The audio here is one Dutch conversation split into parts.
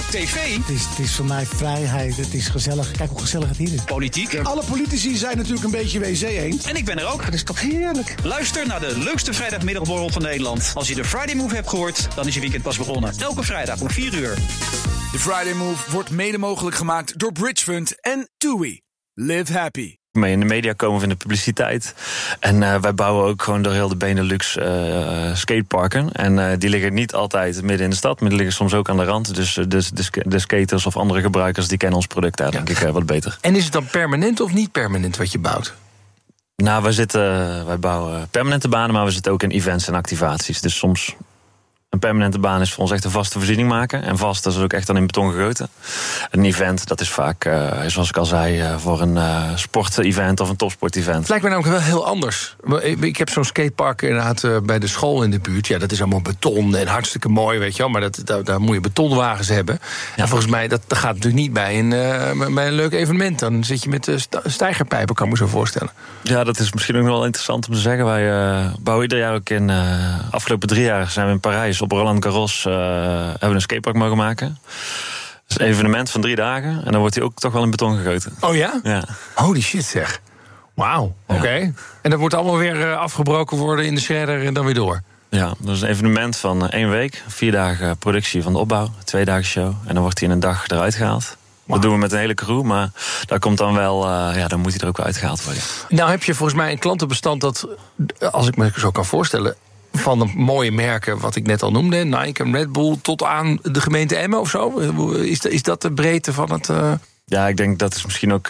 tv. Het is voor mij vrijheid, het is gezellig. Kijk hoe gezellig het hier is. Politiek. Alle politici zijn natuurlijk een beetje wc-eend. En ik ben er ook. Dat is toch heerlijk? Luister naar de leukste vrijdagmiddagborrel van Nederland. Als je de Friday Move hebt gehoord, dan is je weekend pas begonnen. Elke vrijdag om 4 uur. De Friday Move wordt mede mogelijk gemaakt door Bridgefund en TUI. Live happy. Mee in de media komen of in de publiciteit. En wij bouwen ook gewoon door heel de Benelux skateparken. En die liggen niet altijd midden in de stad, maar die liggen soms ook aan de rand. Dus de skaters of andere gebruikers die kennen ons product daar denk ik wat beter. En is het dan permanent of niet permanent wat je bouwt? Nou, wij bouwen permanente banen, maar we zitten ook in events en activaties. Dus soms een permanente baan is voor ons echt een vaste voorziening maken. En vast, dat is ook echt dan in beton gegoten. Een event, dat is vaak, zoals ik al zei, voor een sport-event of een topsport-event. Het lijkt me namelijk wel heel anders. Ik heb zo'n skatepark inderdaad bij de school in de buurt. Ja, dat is allemaal beton en hartstikke mooi, weet je wel. Maar daar moet je betonwagens hebben. Ja. En volgens mij, dat gaat natuurlijk niet bij een leuk evenement. Dan zit je met steigerpijpen, kan ik me zo voorstellen. Ja, dat is misschien ook wel interessant om te zeggen. Wij bouwen ieder jaar ook in... afgelopen 3 jaar zijn we in Parijs op Roland Garros hebben we een skatepark mogen maken. Dat is een evenement van 3 dagen. En dan wordt hij ook toch wel in beton gegoten. Oh ja? Ja. Holy shit zeg. Wauw, oké. Ja. En dat moet allemaal weer afgebroken worden in de shredder en dan weer door? Ja, dat is een evenement van 1 week. 4 dagen productie van de opbouw. 2 dagen show. En dan wordt hij in een dag eruit gehaald. Dat doen we met een hele crew, maar daar komt dan wel... dan moet hij er ook wel uitgehaald worden. Nou heb je volgens mij een klantenbestand dat, als ik me zo kan voorstellen, van de mooie merken, wat ik net al noemde, Nike en Red Bull, tot aan de gemeente Emmen of zo? Is dat de breedte van het... Ja, ik denk dat is misschien ook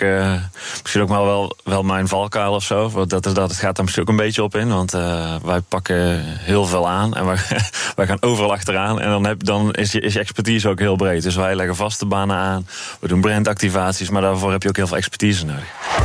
wel mijn valkuil of zo. Dat gaat daar misschien ook een beetje op in. Want wij pakken heel veel aan en wij gaan overal achteraan. En dan is je expertise ook heel breed. Dus wij leggen vaste banen aan. We doen brandactivaties, maar daarvoor heb je ook heel veel expertise nodig.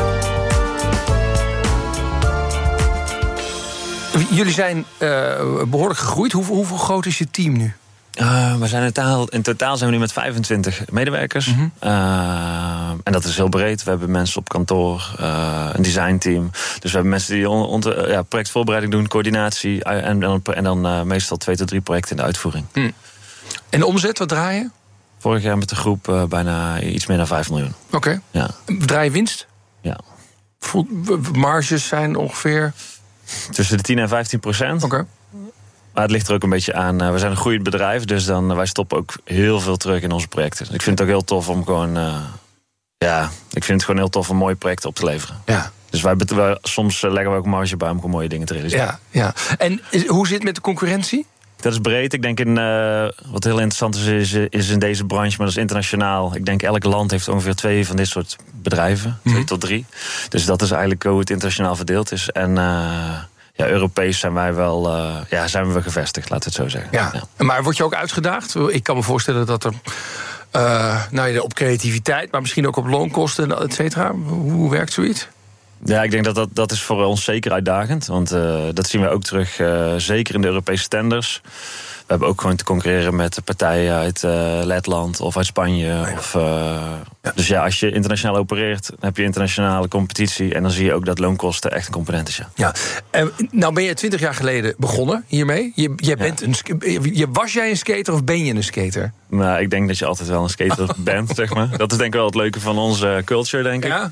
Jullie zijn behoorlijk gegroeid. Hoeveel groot is je team nu? We zijn in totaal zijn we nu met 25 medewerkers. Mm-hmm. En dat is heel breed. We hebben mensen op kantoor, een designteam. Dus we hebben mensen die projectvoorbereiding doen, coördinatie en dan meestal 2 tot 3 projecten in de uitvoering. Mm. En de omzet, wat draai je? Vorig jaar met de groep bijna iets meer dan 5 miljoen. Oké. Ja. Draai je winst? Ja. Marges zijn ongeveer tussen de 10% en 15%. Oké. Maar het ligt er ook een beetje aan. We zijn een groeiend bedrijf, dus wij stoppen ook heel veel terug in onze projecten. Ik vind het ook heel tof om gewoon... ik vind het gewoon heel tof om mooie projecten op te leveren. Ja. Dus soms leggen we ook marge bij om gewoon mooie dingen te realiseren. Ja. En hoe zit het met de concurrentie? Dat is breed. Ik denk wat heel interessant is in deze branche, maar dat is internationaal. Ik denk elk land heeft ongeveer 2 van dit soort bedrijven. 2 tot 3. Dus dat is eigenlijk hoe het internationaal verdeeld is. En Europees zijn wij zijn we gevestigd, laten we het zo zeggen. Ja. Maar word je ook uitgedaagd? Ik kan me voorstellen dat er op creativiteit, maar misschien ook op loonkosten, et cetera. Hoe werkt zoiets? Ja, ik denk dat is voor ons zeker uitdagend. Want dat zien we ook terug, zeker in de Europese tenders. We hebben ook gewoon te concurreren met partijen uit Letland of uit Spanje. Dus ja, als je internationaal opereert, dan heb je internationale competitie. En dan zie je ook dat loonkosten echt een component is. Ja. Nou ben je 20 jaar geleden begonnen hiermee. Was jij een skater of ben je een skater? Nou, ik denk dat je altijd wel een skater bent, zeg maar. Dat is denk ik wel het leuke van onze culture, denk ik. Ja.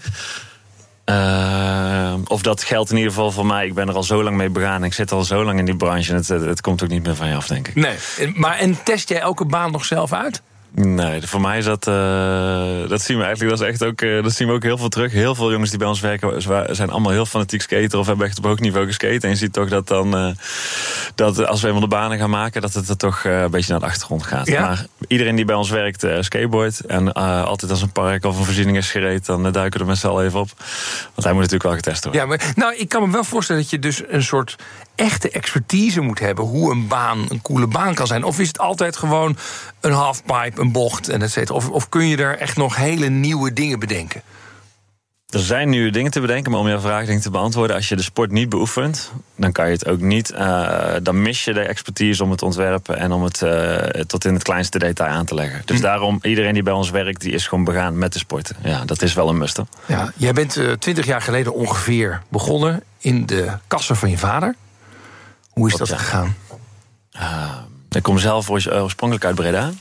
Of dat geldt in ieder geval voor mij. Ik ben er al zo lang mee begaan. Ik zit al zo lang in die branche. En het komt ook niet meer van je af, denk ik. Nee, en test jij elke baan nog zelf uit? Nee, voor mij is dat zien we eigenlijk, dat is echt ook, dat zien we ook heel veel terug. Heel veel jongens die bij ons werken zijn allemaal heel fanatiek skater of hebben echt op hoog niveau geskate. En je ziet toch dat als we eenmaal de banen gaan maken, dat het er toch een beetje naar de achtergrond gaat. Ja? Maar iedereen die bij ons werkt skateboard en altijd als een park of een voorziening is gereed, dan duiken we er met z'n allen even op. Want hij moet natuurlijk wel getest worden. Ja, maar ik kan me wel voorstellen dat je dus een soort echte expertise moet hebben hoe een coole baan kan zijn. Of is het altijd gewoon een halfpipe, een bocht en et cetera? Of kun je er echt nog hele nieuwe dingen bedenken? Er zijn nieuwe dingen te bedenken, maar om jouw vraag te beantwoorden, als je de sport niet beoefent, dan kan je het ook niet. Dan mis je de expertise om het te ontwerpen en om het tot in het kleinste detail aan te leggen. Dus daarom, iedereen die bij ons werkt, die is gewoon begaan met de sporten. Ja, dat is wel een must. Ja, jij bent 20 jaar geleden ongeveer begonnen in de kassen van je vader. Hoe is dat gegaan? Ik kom zelf oorspronkelijk uit Breda.